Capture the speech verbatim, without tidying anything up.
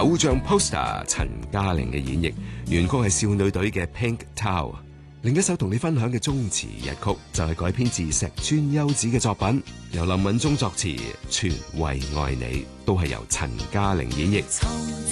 偶像 poster 陳嘉玲嘅演繹，原曲係少女隊嘅 Pink Towel。另一首同你分享嘅中詞日曲就係改編自石川優子嘅作品，由林敏聰作詞，全為愛你，都係由陳嘉玲演繹。